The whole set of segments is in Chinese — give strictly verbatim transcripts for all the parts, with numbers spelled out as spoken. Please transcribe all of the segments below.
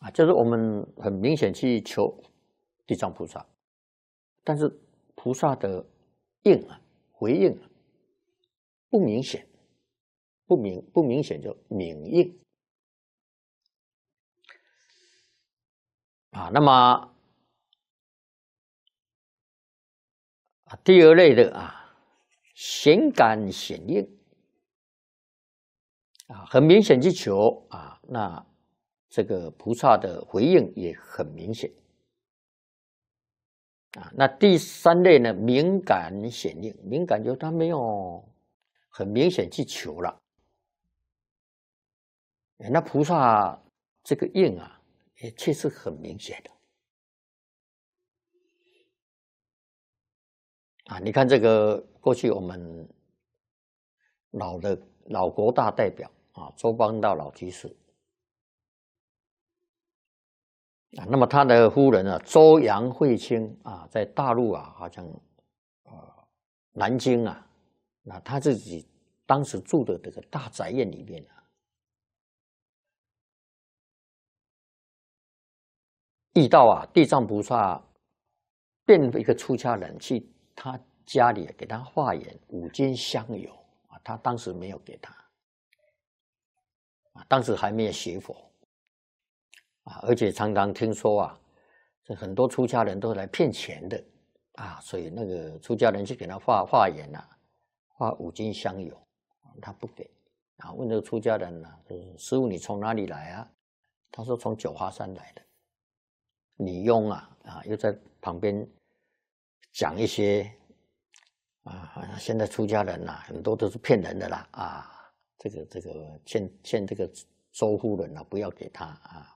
啊，就是我们很明显去求地藏菩萨，但是菩萨的应啊回应啊不明显，不明不明显就明应啊。那么啊，第二类的啊，显感显应啊，很明显去求啊，那这个菩萨的回应也很明显啊。那第三类呢，明感显应，明感就是他没有很明显去求了，那菩萨这个应啊，也确实很明显的啊。你看这个过去我们老的老国大代表啊，周邦道老居士啊，那么他的夫人啊，周杨慧清啊，在大陆啊，好像呃南京啊，那他自己当时住的这个大宅院里面啊，遇到啊地藏菩萨变一个出家人去他家里给他化缘五斤香油啊，他当时没有给他啊，当时还没有学佛啊，而且常常听说啊，这很多出家人都来骗钱的啊，所以那个出家人去给他化化缘啊，化五斤香油，他不给啊，问这个出家人呢、啊，师父你从哪里来啊？他说从九华山来的。女佣啊啊，又在旁边讲一些啊，现在出家人呐、啊，很多都是骗人的啦啊，这个这个欠欠这个周夫人啊，不要给他啊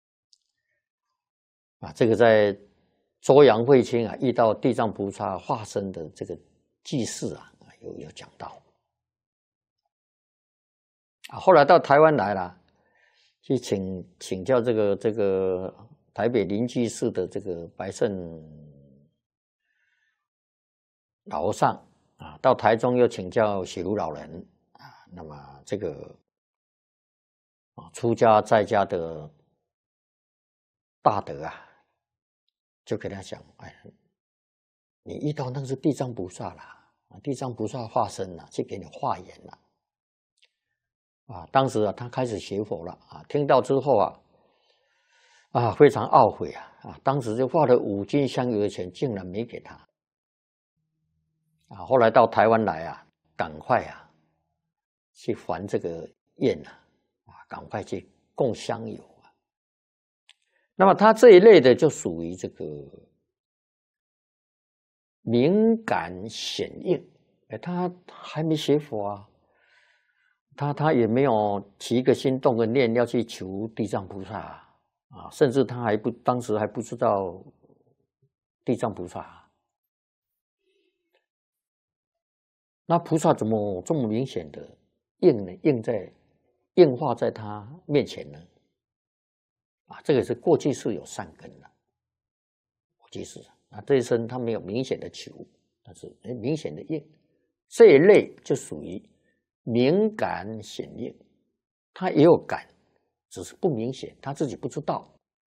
啊，这个在周杨慧清啊遇到地藏菩萨化身的这个记事啊，有有讲到啊，后来到台湾来了，去请请教这个这个。台北灵济寺的这个白胜老和尚啊，到台中又请教喜如老人啊，那么这个啊出家在家的大德啊，就给他讲，哎，你遇到那是地藏菩萨啦，地藏菩萨化身了，去给你化缘了啊。当时啊，他开始学佛了啊，听到之后啊。啊，非常懊悔啊！啊，当时就花了五斤香油的钱，竟然没给他。啊，后来到台湾来啊，赶快啊，去还这个愿啊，啊，赶快去供香油啊。那么他这一类的就属于这个敏感显应，哎，他还没学佛啊，他他也没有起一个心动个念要去求地藏菩萨啊。啊，甚至他还不当时还不知道地藏菩萨，那菩萨怎么这么明显的应呢？应在应化在他面前呢？啊，这个是过去是有善根的，过去是啊，这一生他没有明显的求，但是哎明显的应，这一类就属于敏感显应，他也有感。只是不明显，他自己不知道。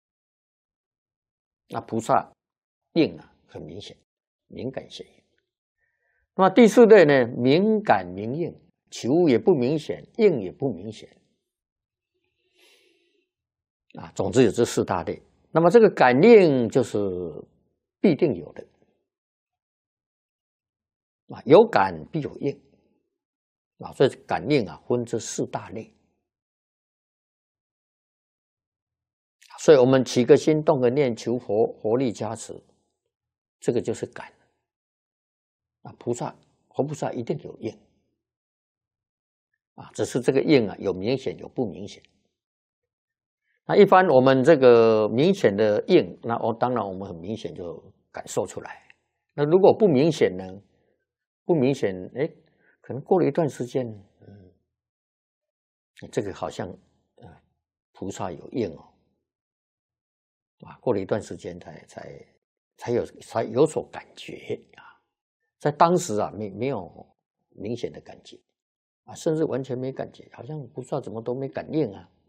那菩萨应啊，很明显，敏感显应。那么第四类呢，敏感明应，求也不明显，应也不明显。啊，总之有这四大类。那么这个感应就是必定有的。啊，有感必有应。啊，所以感应啊，分这四大类。所以我们起个心动个念，求佛佛力加持，这个就是感。啊，菩萨佛菩萨一定有应，啊，只是这个应啊有明显有不明显。那一般我们这个明显的应，那我当然我们很明显就感受出来。那如果不明显呢？不明显，哎，可能过了一段时间，嗯，这个好像呃菩萨有应哦。啊，过了一段时间才才才有才有所感觉啊，在当时啊没没有明显的感觉啊，甚至完全没感觉，好像不知道怎么都没感应啊。